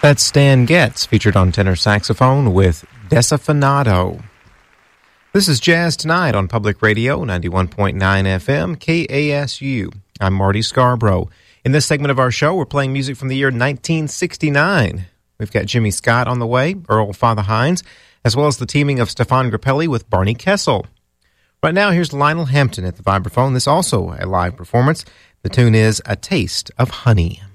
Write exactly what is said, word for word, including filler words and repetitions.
That's Stan Getz, featured on tenor saxophone with Desafinado. This is Jazz Tonight on Public Radio, ninety-one point nine F M, K A S U. I'm Marty Scarborough. In this segment of our show, we're playing music from the year nineteen sixty-nine. We've got Jimmy Scott on the way, Earl Father Hines, as well as the teaming of Stefan Grappelli with Barney Kessel. Right now, here's Lionel Hampton at the vibraphone. This is also a live performance. The tune is A Taste of Honey.